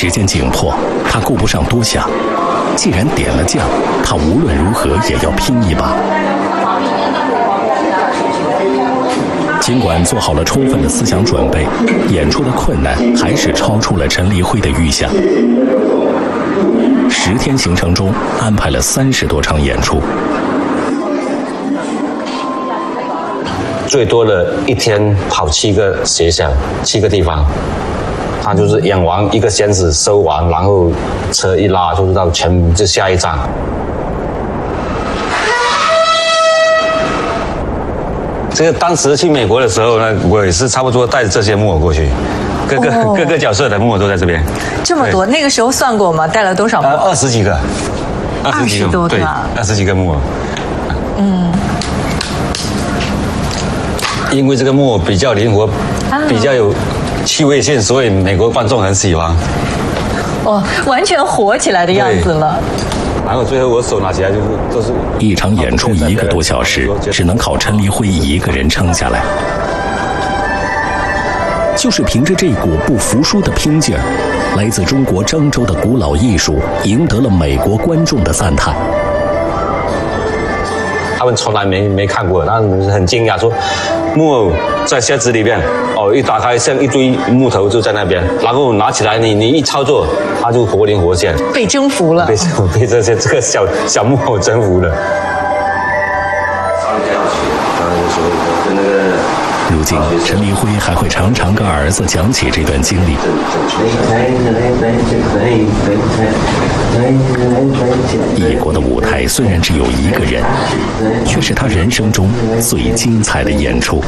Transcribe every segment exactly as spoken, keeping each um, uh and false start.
时间紧迫，他顾不上多想，既然点了将，他无论如何也要拼一把。尽管做好了充分的思想准备，演出的困难还是超出了陈立辉的预想。十天行程中安排了三十多场演出， 最多的一天跑七个学校、七个地方。他就是演完一个仙子收完，然后车一拉就是到全就下一站。这个当时去美国的时候呢，我也是差不多带着这些木偶过去，各个、哦、各个角色的木偶都在这边。 这么多，那个时候算过吗？带了多少木偶？ 呃，二十几个， 二十几个，对， 二十几个木偶。嗯。因为这个木偶比较灵活，啊、比较有趣味性，所以美国观众很喜欢。 哦，完全活起来的样子了。 然后最后我手拿起来就是都是一场演出一个多小时，只能靠陈立辉一个人撑下来。就是凭着这股不服输的拼劲儿，来自中国漳州的古老艺术赢得了美国观众的赞叹。 他们从来没没看过，他们很惊讶，说木偶在箱子里边，哦，一打开像一堆木头就在那边，然后拿起来你你一操作，它就活灵活现， 被征服了， 被被这些这个小小木偶征服了。 如今，陈立辉还会常常跟儿子讲起这段经历。异国的舞台虽然只有一个人，却是他人生中最精彩的演出。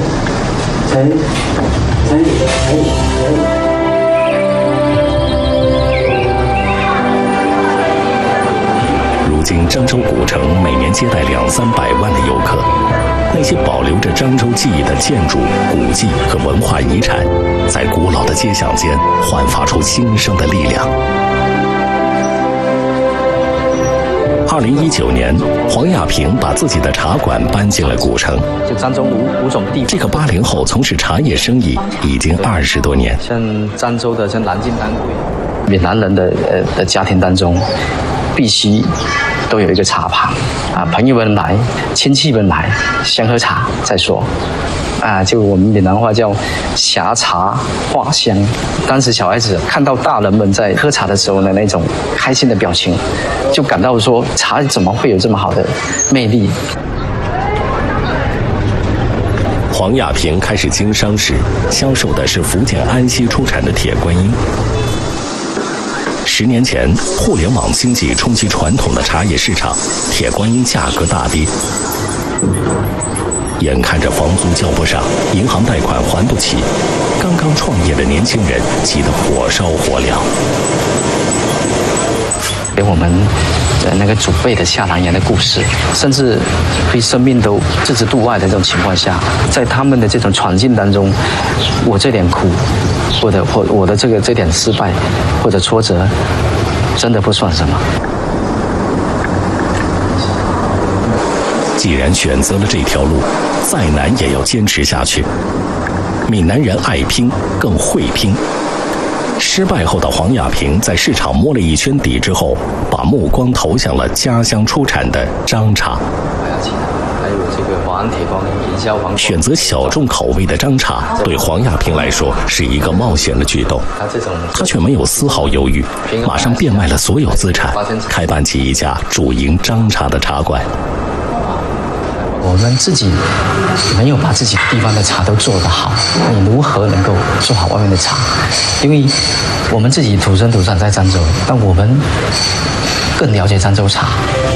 如今，漳州古城每年接待两三百万的游客。那些保留着漳州记忆的建筑、古迹和文化遗产，在古老的街巷间焕发出新生的力量。二零一九年，黄亚平把自己的茶馆搬进了古城。 就漳州五五种地。 这个八零后从事茶叶生意已经二十多年。 像漳州的像南京丹桂，闽南人的呃的家庭当中，必须都有一个茶盘啊，朋友们来，亲戚们来，先喝茶再说。啊，就我们闽南话叫呷茶话香。当时小孩子看到大人们在喝茶的时候的那种开心的表情，就感到说茶怎么会有这么好的魅力。 黄亚平开始经商时，销售的是福建安溪出产的铁观音。十年前，互联网经济冲击传统的茶叶市场，铁观音价格大跌。眼看着房租交不上，银行贷款还不起，刚刚创业的年轻人急得火烧火燎。 给我们的那个祖辈的下南洋的故事，甚至对生命都置之度外的这种情况下，在他们的这种闯境当中，我这点苦，或者或我的这个这点失败或者挫折，真的不算什么。 既然选择了这条路，再难也要坚持下去。闽南人爱拼，更会拼。失败后的黄亚平在市场摸了一圈底之后，把目光投向了家乡出产的漳茶。 还有这个华安铁观音营销王。 选择小众口味的漳茶，对黄亚平来说是一个冒险的举动。他却没有丝毫犹豫，马上变卖了所有资产，开办起一家主营漳茶的茶馆。 我们自己没有把自己的地方的茶都做得好，你如何能够做好外面的茶？因为我们自己土生土长在漳州，但我们更了解漳州茶。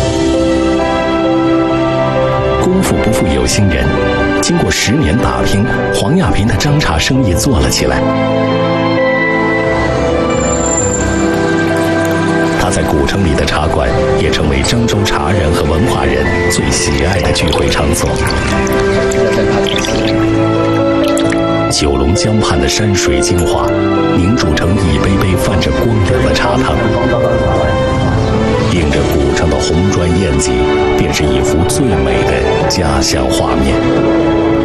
功夫不负有心人，经过十年打拼，黄亚平的漳茶生意做了起来。他在古城里的茶馆也成为漳州茶人和文化人最喜爱的聚会场所。九龙江畔的山水精华凝铸成一杯杯泛着光亮的茶汤，映着古城的红砖艳景，便是一幅最美的家乡画面。